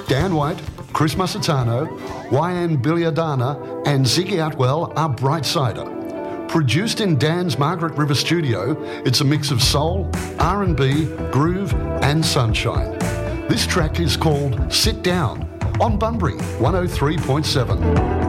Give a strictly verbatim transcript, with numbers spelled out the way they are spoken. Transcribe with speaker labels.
Speaker 1: Dan White, Chris Musitano, Wyan Bilyadana and Ziggy Atwell are Brightsider. Produced in Dan's Margaret River studio, it's a mix of soul, R and B, groove and sunshine. This track is called Sit Down on Bunbury one oh three point seven.